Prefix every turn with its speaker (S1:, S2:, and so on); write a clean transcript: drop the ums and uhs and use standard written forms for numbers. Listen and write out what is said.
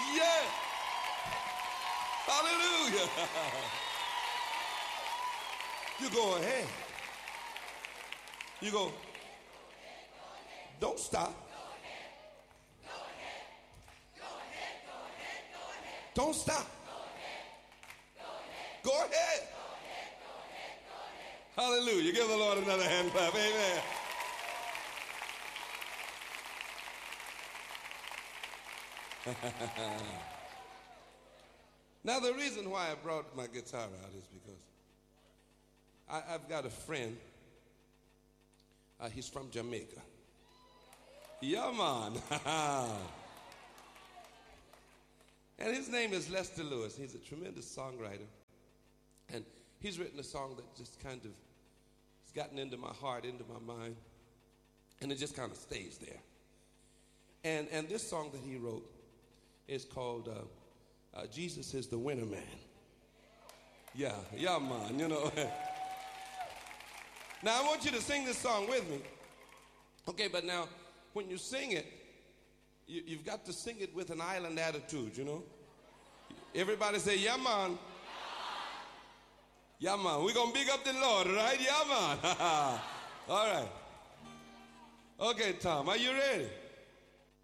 S1: Yeah. Hallelujah. You go ahead. You go. Don't stop. Don't stop. Go ahead. Hallelujah. Give the Lord another hand clap. Amen. Now, the reason why I brought my guitar out is because I've got a friend. He's from Jamaica. Yeah, man. And his name is Lester Lewis. He's a tremendous songwriter. And he's written a song that just kind of has gotten into my heart, into my mind. And it just kind of stays there. And this song that he wrote is called Jesus is the Winner Man. Yeah, man, you know. Now, I want you to sing this song with me. Okay, but now, when you sing it, you've got to sing it with an island attitude, you know. Everybody say, yeah, man. Yeah, man. We're going to big up the Lord, right? Yeah, man. All right. Okay, Tom, are you ready?